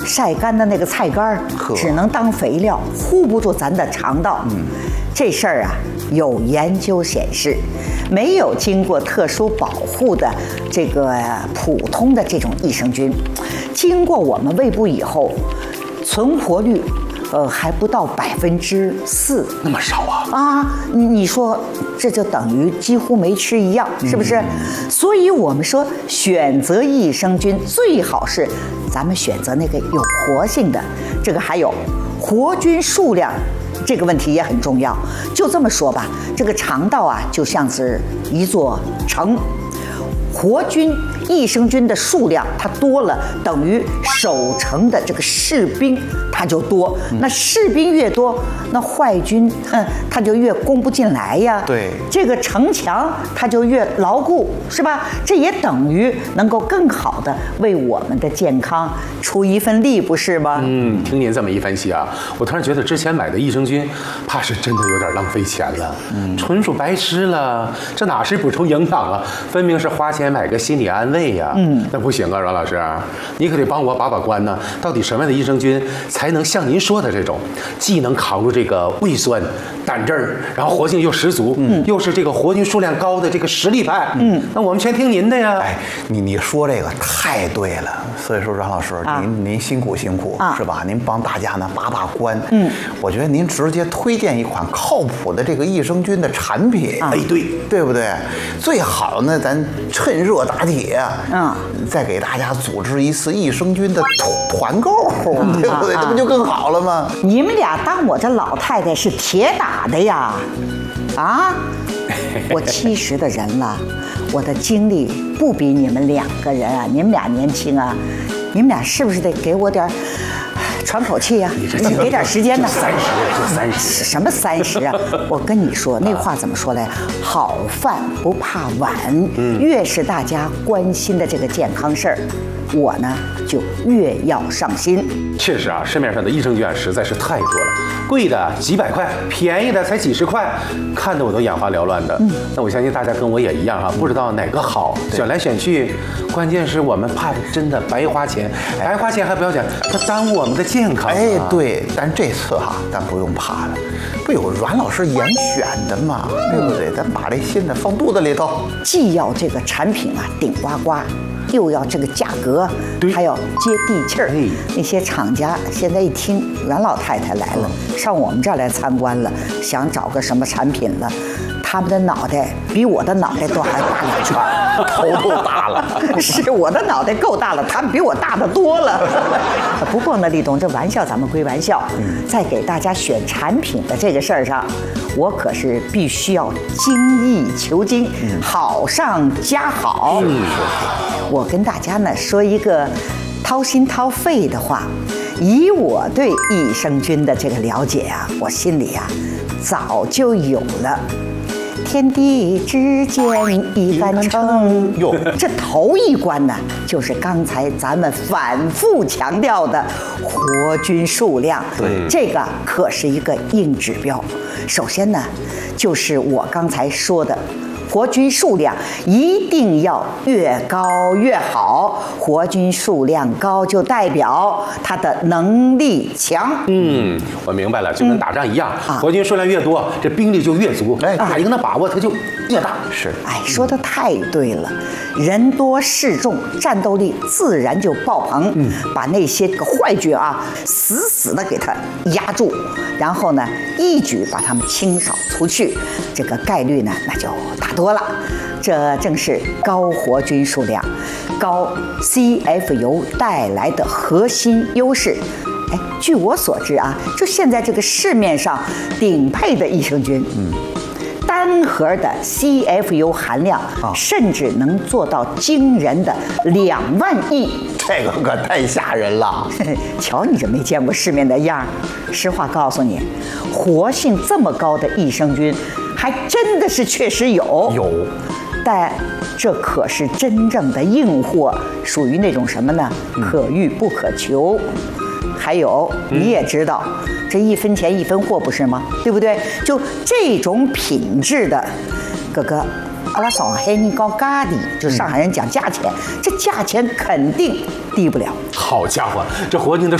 晒干的那个菜干只能当肥料，护不住咱的肠道。这事儿啊，有研究显示，没有经过特殊保护的这个普通的这种益生菌，经过我们胃部以后，存活率还不到4%， 那么少啊！ 啊，你说这就等于几乎没吃一样，是不是？所以我们说选择益生菌最好是咱们选择那个有活性的，这个还有活菌数量。这个问题也很重要，就这么说吧，这个肠道啊，就像是一座城，活菌、益生菌的数量它多了，等于守城的这个士兵它就多。那士兵越多，那坏菌它就越攻不进来呀。 对， 这个城墙它就越牢固，是吧？这也等于能够更好的为我们的健康出一份力，不是吗？ 听您这么一分析啊，我突然觉得之前买的益生菌，怕是真的有点浪费钱了，纯属白吃了。这哪是补充营养啊，分明是花钱买个心理安慰呀。那不行啊，阮老师，你可得帮我把关呢。到底什么样的益生菌才能像您说的这种，既能扛住这个胃酸、胆汁儿，然后活性又十足，又是这个活菌数量高的这个实力派？那我们全听您的呀。 哎，你说这个太对了。所以说，阮老师，您辛苦是吧？您帮大家呢把关。我觉得您直接推荐一款靠谱的这个益生菌的产品。 哎， 对不对？最好呢，咱趁热打铁。再给大家组织一次益生菌的团购，对不对？这不就更好了吗？ 你们俩当我这老太太是铁打的呀？啊，我70的人了，我的精力不比你们2个人啊，你们俩年轻啊，你们俩是不是得给我点喘口气呀？你给点时间呢？ 就30， 什么30啊？我跟你说，那话怎么说来？好饭不怕晚，越是大家关心的这个健康事儿，我呢就越要上心。 确实啊，市面上的益生菌实在是太多了，贵的几百块，便宜的才几十块，看得我都眼花缭乱的。那我相信大家跟我也一样哈，不知道哪个好，选来选去，关键是我们怕真的白花钱，白花钱还不要讲，它耽误我们的健康。 哎，对，但这次哈，咱不用怕了，不有阮老师严选的嘛，对不对？咱把这新的放肚子里头， 既要这个产品啊顶呱呱，又要这个价格，还要接地气儿。那些厂家现在一听阮老太太来了，上我们这儿来参观了，想找个什么产品了，他们的脑袋比我的脑袋都还大2圈， 头都大了。 是我的脑袋够大了，他们比我大得多了。不过呢，立冬这玩笑咱们归玩笑，在给大家选产品的这个事儿上，我可是必须要精益求精，好上加好。我跟大家呢说一个掏心掏肺的话，以我对益生菌的这个了解啊，我心里啊早就有了。天地之间一杆秤，这头一关呢，就是刚才咱们反复强调的活菌数量。这个可是一个硬指标。首先呢，就是我刚才说的。活菌数量一定要越高越好，活菌数量高就代表它的能力强。 我明白了，就跟打仗一样，活菌数量越多，这兵力就越足，打赢的把握它就越大。 是， 说得太对了，人多势众，战斗力自然就爆棚，把那些个坏菌啊死死的给它压住，然后呢一举把它们清扫出去，这个概率呢那就大多了。这正是高活菌数量、高 CF 带来的核心优势。据我所知啊，就现在这个市面上顶配的益生菌，单盒的 CF 含量甚至能做到惊人的2万亿， 这个可太吓人了。 瞧你这没见过世面的样儿，实话告诉你，活性这么高的益生菌，还真的是确实有。但这可是真正的硬货，属于那种什么呢？可遇不可求。还有你也知道，这1分钱1分货，不是吗？对不对？就这种品质的，哥哥，阿拉上海人讲价钿，就上海人讲价钱，这价钱肯定低不了。 好家伙，这活菌的